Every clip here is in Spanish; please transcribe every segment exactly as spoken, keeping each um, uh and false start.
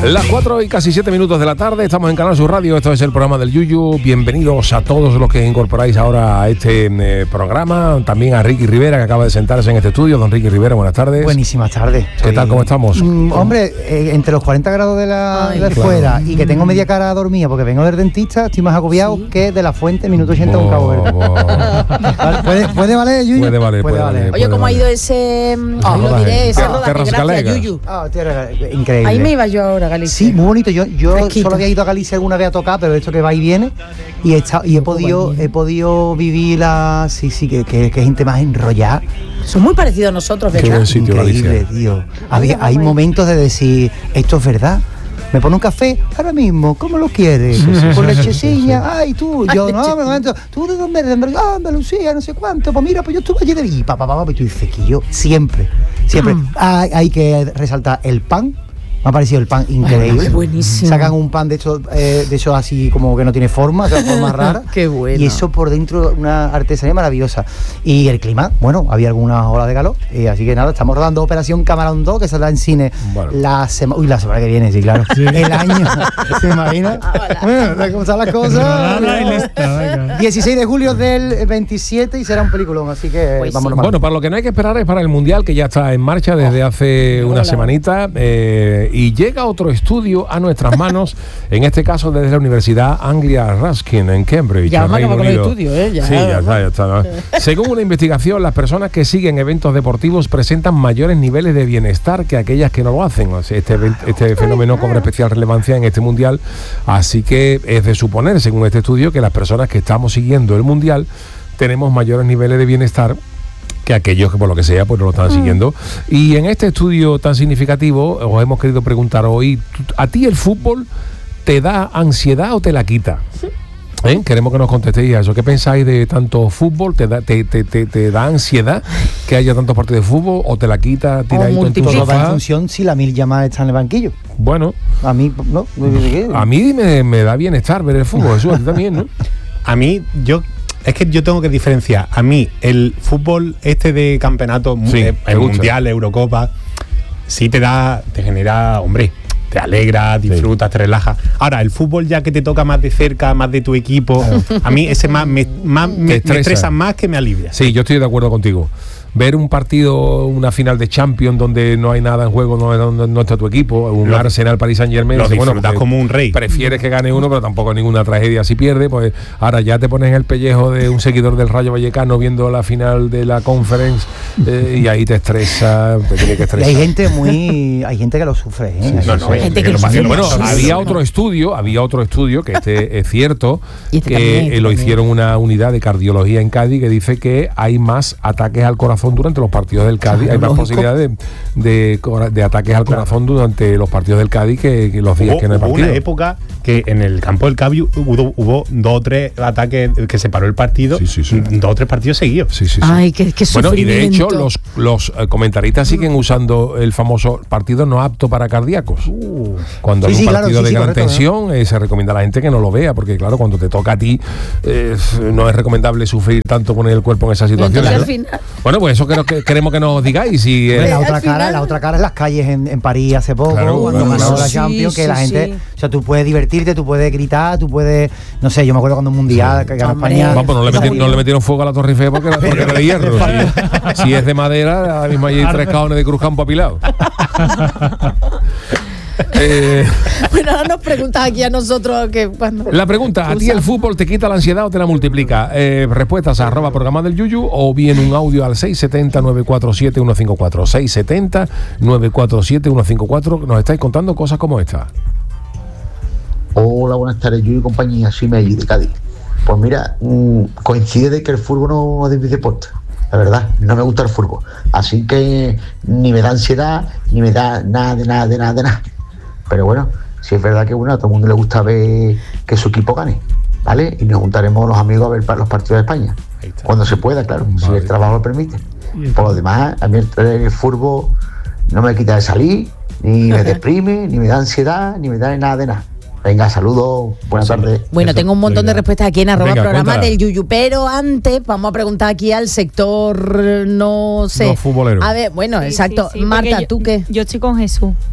Las cuatro y casi siete minutos de la tarde, estamos en Canal Sur Radio, esto es el programa del Yuyu. Bienvenidos a todos los que incorporáis ahora a este eh, programa, también a Ricky Rivera, que acaba de sentarse en este estudio. Don Ricky Rivera, buenas tardes. Buenísimas tardes. ¿Qué Soy... tal, cómo estamos? Mm, hombre, eh, entre los cuarenta grados de la Ay, de claro. fuera y que tengo media cara dormida porque vengo del dentista, estoy más agobiado ¿Sí? que de la fuente, minuto ochenta oh, con Cabo Verde. Oh. ¿Puede, ¿Puede valer, Yuyu? Puede valer, puede, puede valer. Oye, puede ¿cómo valer. ha ido ese, oh, lo diré, ese rodaje? Gracias, Yuyu. Ah, tierra, increíble. Ahí me iba yo ahora, Galicia. Sí, muy bonito. Yo, yo solo había ido a Galicia alguna vez a tocar, pero esto que va y viene. Y he, estado, y he podido he podido vivir la... Sí, sí, que, que, que gente más enrollada. Son muy parecidos a nosotros, ¿verdad? Qué buen sitio, increíble, Galicia. Tío. Había, hay momentos de decir, esto es verdad. Me pone un café ahora mismo, ¿cómo lo quieres? Sí, sí, con lechecilla, sí, sí. Ay, tú, yo, no, me momento, tú de dónde eres, ah, Andalucía, no sé cuánto, pues mira, pues yo estuve allí de y papá, papá, y tú dices que yo siempre, siempre, mm. hay, hay que resaltar el pan. Me ha parecido el pan increíble. Bueno, buenísimo. Sacan un pan de hecho, eh, de hecho así como que no tiene forma, o sea, forma rara. Qué bueno. Y eso por dentro, una artesanía maravillosa. Y el clima, bueno, había algunas olas de calor. Y así que nada, estamos rodando Operación Camarón dos, que saldrá en cine bueno. la semana. Uy, la semana que viene, sí, claro. Sí. El año. ¿Se imagina? Bueno, ¿cómo están las cosas? No, dieciséis de julio del veintisiete y será un peliculón, así que pues vámonos. Sí. Bueno, para lo que no hay que esperar es para el Mundial, que ya está en marcha desde hace oh, una hola. semanita. Eh, Y llega otro estudio a nuestras manos, en este caso desde la Universidad Anglia Ruskin en Cambridge. Ya vamos con el estudio, ¿eh? Ya, sí, ya está, ya está. ¿no? Según una investigación, las personas que siguen eventos deportivos presentan mayores niveles de bienestar que aquellas que no lo hacen. O sea, este, este fenómeno cobra especial relevancia en este Mundial, así que es de suponer, según este estudio, que las personas que estamos siguiendo el Mundial tenemos mayores niveles de bienestar que aquellos que por lo que sea pues no lo están mm. siguiendo. Y en este estudio tan significativo os hemos querido preguntar hoy, ¿a ti el fútbol te da ansiedad o te la quita? ¿Eh? Queremos que nos contestéis a eso. ¿Qué pensáis de tanto fútbol? ¿Te da, te, te, te, te da ansiedad que haya tantos partidos de fútbol o te la quita tiradito en tu sofá? En función si la mil llamadas está en el banquillo. Bueno, a mí no. A mí me, me da bienestar ver el fútbol, eso a ti también, ¿no? A mí, yo Es que yo tengo que diferenciar. A mí, el fútbol este de campeonato, sí, eh, el mundial, Eurocopa, sí te da, te genera, hombre, te alegra, disfrutas, sí. te relajas. Ahora, el fútbol ya que te toca más de cerca, más de tu equipo, claro. a mí ese más me, más, me, me estresa más que me alivia. Sí, yo estoy de acuerdo contigo. Ver un partido, una final de Champions donde no hay nada en juego, no, no, no está tu equipo, un lo, Arsenal, Paris Saint-Germain, lo disfrutas bueno, como un rey. Prefieres que gane uno, pero tampoco es ninguna tragedia si pierde, pues ahora ya te pones en el pellejo de un seguidor del Rayo Vallecano viendo la final de la Conference eh, y ahí te estresa, te tiene que estresar. Y hay gente muy, hay gente que lo sufre, ¿eh? Sí, no, no, hay gente que, que lo sufre. Bueno, había otro estudio, había otro estudio que este es cierto, este que también, eh, lo hicieron una unidad de cardiología en Cádiz que dice que hay más ataques al corazón durante los partidos del Cádiz, hay más posibilidades de, de, de ataques al corazón claro. durante los partidos del Cádiz que, que los días hubo, que en el partido. Hubo una época que en el campo del Cádiz hubo, hubo dos o tres ataques que se paró el partido, sí, sí, sí. dos o tres partidos seguidos. Sí, sí, sí. Ay, qué, qué bueno, y de hecho los, los comentaristas siguen usando el famoso partido no apto para cardíacos. Uh. Cuando sí, hay un sí, partido claro, de sí, gran sí, tensión, ¿no? eh, se recomienda a la gente que no lo vea, porque claro, cuando te toca a ti, eh, no es recomendable sufrir tanto con el cuerpo en esa situación. ¿no? Final... Bueno, pues eso que, que queremos que nos digáis. Y, eh, la otra cara, la otra cara es las calles en, en París hace poco, claro, cuando ganó claro. la Champions, sí, que sí, la gente, sí. o sea, tú puedes divertirte, tú puedes gritar, tú puedes, no sé, yo me acuerdo cuando un mundial sí. que ganó España. Vamos, pues no, le metieron, no le metieron fuego a la Torre Eiffel porque, porque era de hierro. si, si es de madera, ahora mismo hay tres cajones de Cruzcampo apilados. Eh, bueno, ahora nos preguntas aquí a nosotros que cuando la pregunta, ¿a ti el fútbol te quita la ansiedad o te la multiplica? Eh, respuestas a arroba programa del Yuyu o bien un audio al seis siete cero, nueve cuatro siete, uno cinco cuatro seis siete cero, nueve cuatro siete, uno cinco cuatro. Nos estáis contando cosas como esta. Hola, buenas tardes, Yuyu y compañía, soy Meli de Cádiz. Pues mira, mmm, coincide de que el fútbol no es de mi deporte. La verdad, no me gusta el fútbol. Así que ni me da ansiedad, ni me da nada, de nada, de nada, de nada. Pero bueno, si es verdad que bueno, a todo el mundo le gusta ver que su equipo gane, ¿vale? Y nos juntaremos los amigos a ver los partidos de España. Cuando se pueda, claro, vale. Si el trabajo lo permite. Por lo demás, a mí el fútbol no me quita de salir, ni me deprime, ni me da ansiedad, ni me da nada de nada. Venga, saludos, buenas tardes. Bueno, Eso, tengo un montón de respuestas aquí en arroba Venga, programa cuéntala. del Yuyu, pero antes vamos a preguntar aquí al sector, no sé. No futbolero. A ver, bueno, Sí, exacto. sí, sí, Marta, yo, ¿tú qué? Yo estoy con Jesús.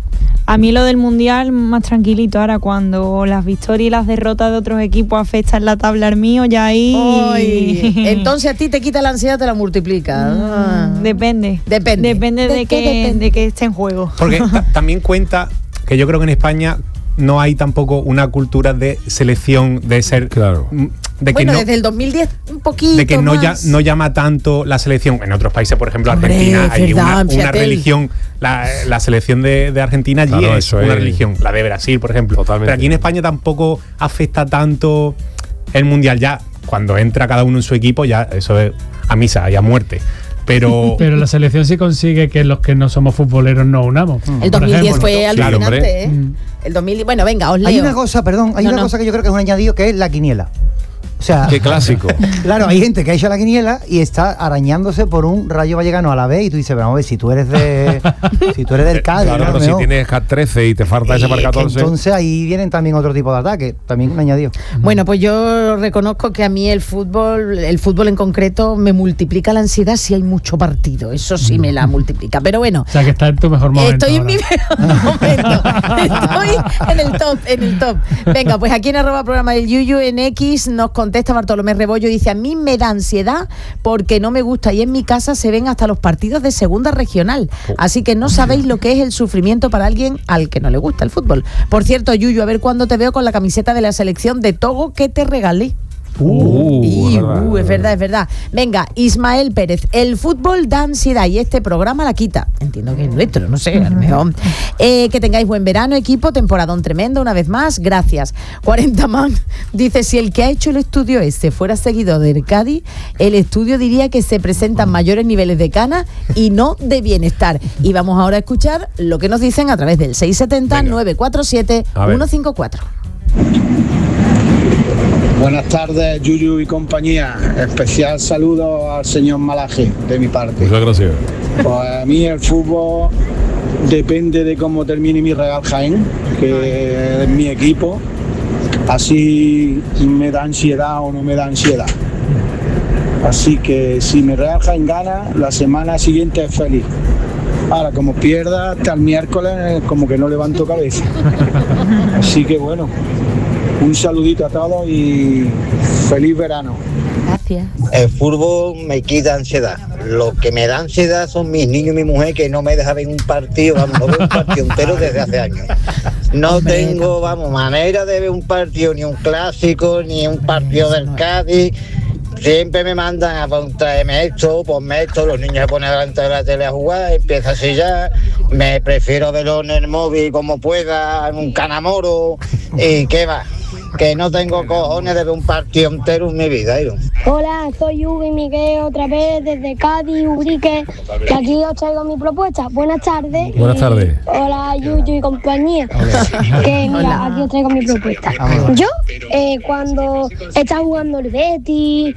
A mí lo del Mundial más tranquilito. Ahora cuando las victorias y las derrotas de otros equipos afectan la tabla al mío, ya ahí... Ay, entonces a ti te quita la ansiedad, te la multiplica. Ah. Depende. Depende. Depende de, de que depende? de que esté en juego. Porque también cuenta que yo creo que en España no hay tampoco una cultura de selección, de ser... Claro. De que bueno, no, desde el dos mil diez un poquito de que no, más. ya, no llama tanto la selección. En otros países, por ejemplo, Hombre, Argentina, hay verdad, una, una religión. La, la selección de, de Argentina allí claro, es una es. religión. La de Brasil, por ejemplo. Totalmente. Pero aquí en España tampoco afecta tanto el Mundial. Ya cuando entra cada uno en su equipo, ya eso es a misa y a muerte. Pero, pero la selección sí consigue que los que no somos futboleros nos unamos. El dos mil diez ejemplo, fue claro, alucinante, hombre. ¿eh? El dos mil diez, bueno, venga, os leo. Hay una cosa, perdón, hay No, una no. cosa que yo creo que es un añadido, que es la quiniela. O sea, Qué clásico. claro, hay gente que ha hecho la quiniela y está arañándose por un Rayo Vallecano a la vez y tú dices, vamos a ver, si tú eres de si tú eres del Cádiz, Claro, ¿no? pero si Mejor. tienes Cat trece y te falta ese para Y que catorce. entonces ahí vienen también otro tipo de ataques, también un añadido. Bueno, pues yo reconozco que a mí el fútbol, el fútbol en concreto, me multiplica la ansiedad si hay mucho partido. Eso sí me la multiplica. Pero bueno, O sea, que está en tu mejor momento. estoy en ahora. mi mejor momento. Estoy en el top, en el top. Venga, pues aquí en arroba programa del Yuyu en X nos contesta Bartolomé Rebollo y dice: a mí me da ansiedad porque no me gusta y en mi casa se ven hasta los partidos de segunda regional. Así que no sabéis lo que es el sufrimiento para alguien al que no le gusta el fútbol. Por cierto, Yuyu, a ver cuándo te veo con la camiseta de la selección de Togo que te regalé. Uh, Y, es verdad, uh, es verdad, es verdad. Venga, Ismael Pérez, el fútbol da ansiedad y este programa la quita. Entiendo que es nuestro, no sé, a lo mejor. Eh, que tengáis buen verano, equipo, temporadón tremendo, una vez más, gracias. cuarenta man dice: si el que ha hecho el estudio este fuera seguidor del Cádiz, el estudio diría que se presentan mayores niveles de cana y no de bienestar. Y vamos ahora a escuchar lo que nos dicen a través del seis siete cero, nueve cuatro siete, uno cinco cuatro. Buenas tardes, Yuyu y compañía. Especial saludo al señor Malaje de mi parte. Muchas gracias. Pues a mí el fútbol depende de cómo termine mi Real Jaén, que es mi equipo. Así me da ansiedad o no me da ansiedad. Así que si mi Real Jaén gana, la semana siguiente es feliz. Ahora, como pierda, hasta el miércoles como que no levanto cabeza. Así que bueno, un saludito a todos y feliz verano. Gracias. El fútbol me quita ansiedad. Lo que me da ansiedad son mis niños y mi mujer, que no me deja ver un partido, vamos, no veo un partido entero desde hace años. No Hombre, tengo, vamos, manera de ver un partido, ni un clásico, ni un partido del Cádiz. Siempre me mandan a pues, traerme esto, ponme esto, los niños se ponen delante de la tele a jugar, empieza así ya, me prefiero verlo en el móvil como pueda, en un canamoro, y qué va, que no tengo cojones de ver un partido entero en mi vida. ¿eh? Hola, soy Hugo y Miguel otra vez desde Cádiz, Ubrique, y aquí os traigo mi propuesta. Buenas tardes. Buenas tardes. Hola, Yuyu y compañía. Que mira, Hola. aquí os traigo mi propuesta. Yo, eh, cuando está jugando el Betis,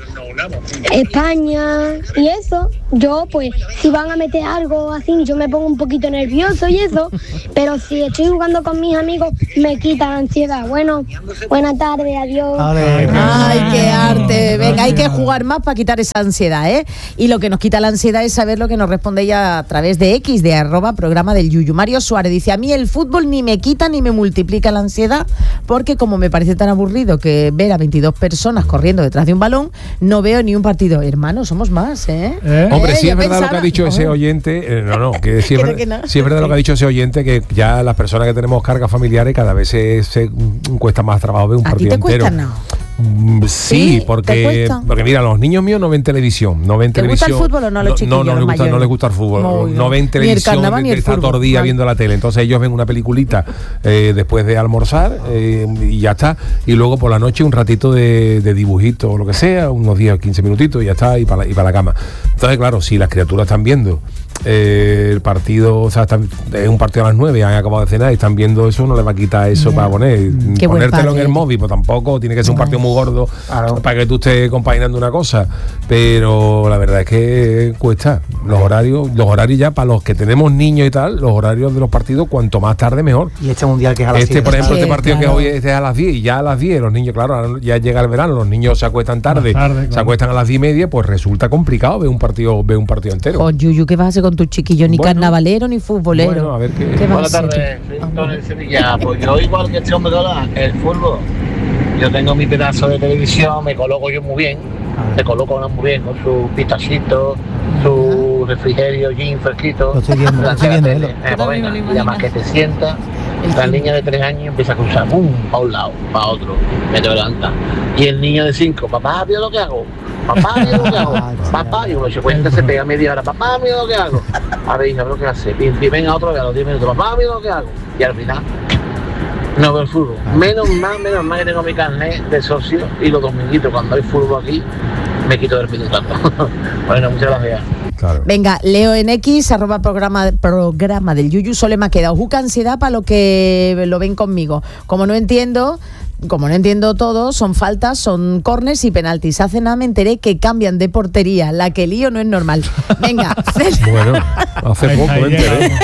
España y eso, yo pues, si van a meter algo así, yo me pongo un poquito nervioso y eso, pero si estoy jugando con mis amigos, me quita la ansiedad. Bueno, buenas tardes, adiós. Vale. Ay, qué arte. Venga, hay que jugar más para quitar esa ansiedad, ¿eh? Y lo que nos quita la ansiedad es saber lo que nos responde ella a través de X, de arroba programa del Yuyu. Mario Suárez dice: a mí el fútbol ni me quita ni me multiplica la ansiedad, porque como me parece tan aburrido que ver a veintidós personas corriendo detrás de un balón, no veo ni un partido. Hermano, somos más, ¿eh? ¿Eh? Hombre, Eh, sí yo es verdad lo que pensaba- ha dicho ese Hombre. oyente. eh, no, no, que sí es, Creo ver- que no. sí es verdad lo que ha dicho ese oyente, que ya las personas que tenemos cargas familiares cada vez se, se, mm, cuesta más trabajo ver un ¿A ti partido te entero. cuesta, no? Mm, Sí, ¿Sí? ¿Te porque cuesta? porque mira, los niños míos no ven televisión, no ven ¿Te gusta televisión. el fútbol o no a los no, chiquillos, no, no los les gusta, no mayores? les gusta el fútbol, Muy no bien. ven Ni el televisión, carnaval ni de el estar todo fútbol. el día Vale. viendo la tele. Entonces ellos ven una peliculita eh, después de almorzar eh, y ya está. Y luego por la noche un ratito de, de dibujito o lo que sea, unos diez o quince minutitos y ya está, y para, y para la cama. Entonces, claro, si las criaturas están viendo eh, el partido, o sea, están- es un partido a las nueve, han acabado de cenar y están viendo eso, no les va a quitar eso Ya. para poner. Qué buen Ponértelo en padre el eres. móvil, pues tampoco, tiene que ser un partido muy gordo Claro. para que tú estés compaginando una cosa. Pero la verdad es que cuesta. Los horarios, los horarios ya para los que tenemos niños y tal, los horarios de los partidos, cuanto más tarde mejor. Y este mundial que es a las Este, siete. por ejemplo, Sí, este partido claro. que hoy este es a las diez y ya a las diez, los niños, claro, ahora ya llega el verano, los niños se acuestan tarde, Más tarde, se claro. acuestan a las diez y media, pues resulta complicado ver un partido, ver un partido entero. Oh, Yuyu, ¿qué vas a hacer con tus chiquillos, ni Bueno. carnavalero ni futbolero. Bueno, a ver qué- ¿Qué va a Buenas ser? tardes, Clinton en Sevilla. Pues yo igual que este hombre de ahora, el fútbol. Yo tengo mi pedazo de televisión, me coloco yo muy bien, me coloco uno muy bien con su pistachito, su refrigerio, gin fresquito. Lo estoy viendo, lo estoy viendo, delante de Elo. la tele. Eh, pues venga, y además que te sientas, la niña de tres años empieza a cruzar, pum, para un lado, para otro, me te levanta. Y el niño de cinco, papá, mira lo que hago, papá, mira lo que hago, papá, y uno se cuenta, se pega media hora, papá, mira lo que hago. A ver, hija, lo que hace, pim, pim, venga otro vez a los diez minutos, papá, mira lo que hago. Y al final, no veo el fútbol. Menos mal, menos mal que tengo mi carnet de socio y los dominguitos cuando hay fútbol aquí me quito del minuto. Bueno, muchas gracias. Claro. Venga, Leo en X, arroba programa, programa del Yuyu, solo me ha quedado juca ansiedad para lo que lo ven conmigo. Como no entiendo, como no entiendo todo, son faltas, son corners y penaltis. Hace nada me enteré que cambian de portería. La que lío no es normal. Venga, Bueno, hace Ahí- poco ahí me enteré. llegamos.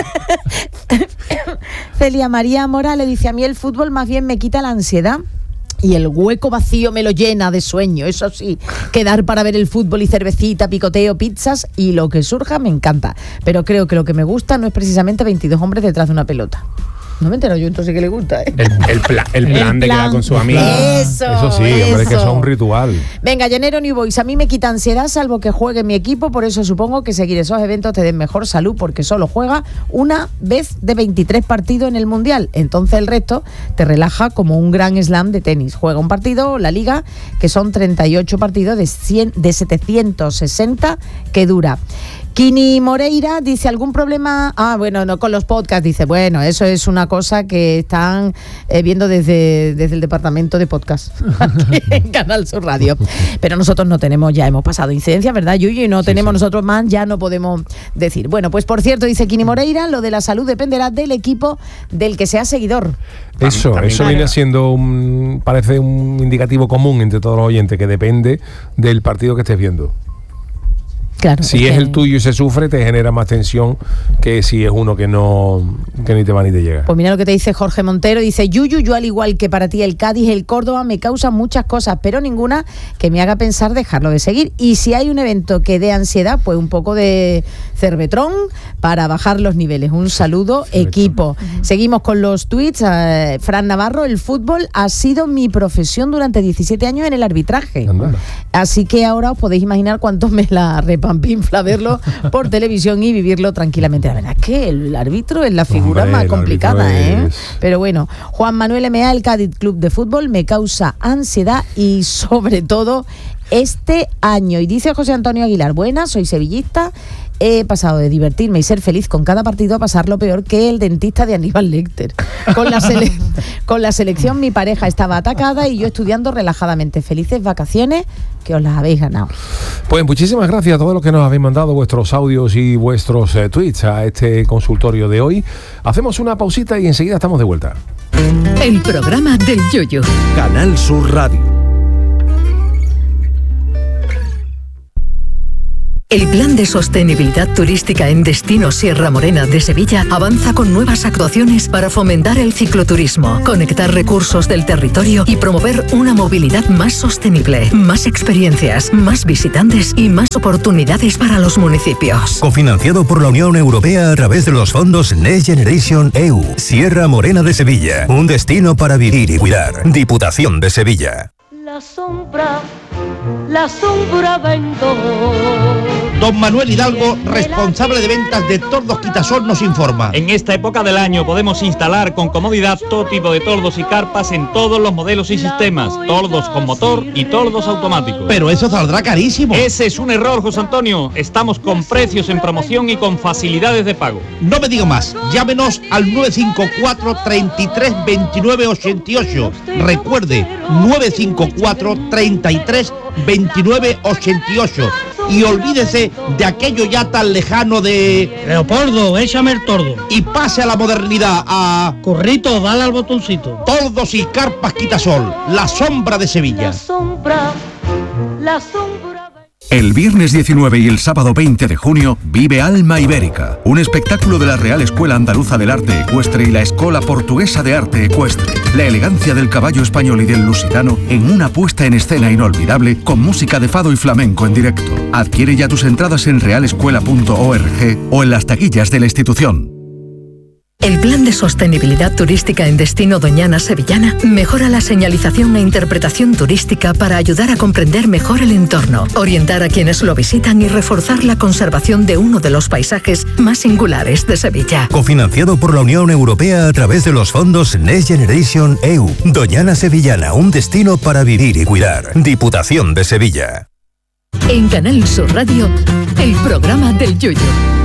Celia María Mora le dice: a mí el fútbol más bien me quita la ansiedad y el hueco vacío me lo llena de sueño. Eso sí, quedar para ver el fútbol y cervecita, picoteo, pizzas y lo que surja me encanta. Pero creo que lo que me gusta no es precisamente veintidós hombres detrás de una pelota. No me entero yo, entonces que le gusta, ¿eh? El, el, pla- el El plan de plan. quedar con sus amigos. Eso, Eso sí, hombre, que eso es un ritual. Venga, Llanero New Boys, a mí me quita ansiedad salvo que juegue mi equipo, por eso supongo que seguir esos eventos te den mejor salud porque solo juega una vez de veintitrés partidos en el Mundial. Entonces el resto te relaja como un gran slam de tenis. Juega un partido, la liga, que son treinta y ocho partidos de, cien, de setecientos sesenta que dura. Kini Moreira dice: ¿algún problema? Ah, bueno, no, con los podcasts. Dice, bueno, eso es una cosa que están eh, viendo desde, desde el departamento de podcast aquí en Canal Sur Radio. Pero nosotros no tenemos, ya hemos pasado incidencias, ¿verdad, Yuyu? Y no Sí, tenemos sí. nosotros más, ya no podemos decir. Bueno, pues por cierto, dice Kini Moreira, lo de la salud dependerá del equipo del que sea seguidor. Eso, También, eso claro. viene siendo un, parece un indicativo común entre todos los oyentes, que depende del partido que estés viendo. Claro. Si es que- el tuyo y se sufre, te genera más tensión que si es uno que no, que ni te va ni te llega. Pues mira lo que te dice Jorge Montero, dice: Yuyu, yo al igual que para ti el Cádiz, el Córdoba me causan muchas cosas, pero ninguna que me haga pensar dejarlo de seguir. Y si hay un evento que dé ansiedad, pues un poco de cervetrón para bajar los niveles. Un saludo, equipo. Seguimos con los tweets. Eh, Fran Navarro, el fútbol ha sido mi profesión durante diecisiete años en el arbitraje. Anda. Así que ahora os podéis imaginar cuánto me la repampinfla verlo por televisión y vivirlo tranquilamente. La verdad es que el árbitro es la figura Hombre, más el complicada, árbitro ¿eh? es- Pero bueno, Juan Manuel M A, el Cádiz Club de Fútbol, me causa ansiedad y sobre todo este año. Y dice José Antonio Aguilar: buenas, soy sevillista. He pasado de divertirme y ser feliz con cada partido a pasar lo peor que el dentista de Aníbal Lecter. Con la, sele- con la selección mi pareja estaba atacada y yo estudiando relajadamente. Felices vacaciones, que os las habéis ganado. Pues muchísimas gracias a todos los que nos habéis mandado vuestros audios y vuestros eh, tweets a este consultorio de hoy. Hacemos una pausita y enseguida estamos de vuelta. El programa del Yoyo. Canal Sur Radio. El Plan de Sostenibilidad Turística en Destino Sierra Morena de Sevilla avanza con nuevas actuaciones para fomentar el cicloturismo, conectar recursos del territorio y promover una movilidad más sostenible, más experiencias, más visitantes y más oportunidades para los municipios. Cofinanciado por la Unión Europea a través de los fondos Next Generation E U. Sierra Morena de Sevilla. Un destino para vivir y cuidar. Diputación de Sevilla. La sombra, la sombra vendó. Don Manuel Hidalgo, responsable de ventas de Tordos Quitasol, nos informa. En esta época del año podemos instalar con comodidad todo tipo de tordos y carpas en todos los modelos y sistemas, tordos con motor y tordos automáticos. Pero eso saldrá carísimo. Ese es un error, José Antonio. Estamos con precios en promoción y con facilidades de pago. No me diga más, llámenos al nueve cinco cuatro, treinta y tres, veintinueve, ochenta y ocho. Recuerde, nueve cinco cuatro, treinta y tres, veintinueve, ochenta y ocho. Y olvídese de aquello ya tan lejano de... Leopoldo, échame el tordo. Y pase a la modernidad, a... Corrito, dale al botoncito. Tordos y carpas Quitasol, la sombra de Sevilla. La sombra, la sombra. El viernes diecinueve y el sábado veinte de junio vive Alma Ibérica, un espectáculo de la Real Escuela Andaluza del Arte Ecuestre y la Escola Portuguesa de Arte Ecuestre. La elegancia del caballo español y del lusitano en una puesta en escena inolvidable con música de fado y flamenco en directo. Adquiere ya tus entradas en real escuela punto org o en las taquillas de la institución. El Plan de Sostenibilidad Turística en Destino Doñana Sevillana mejora la señalización e interpretación turística para ayudar a comprender mejor el entorno, orientar a quienes lo visitan y reforzar la conservación de uno de los paisajes más singulares de Sevilla. Cofinanciado por la Unión Europea a través de los fondos Next Generation E U. Doñana Sevillana, un destino para vivir y cuidar. Diputación de Sevilla. En Canal Sur Radio, el programa del Yoyo.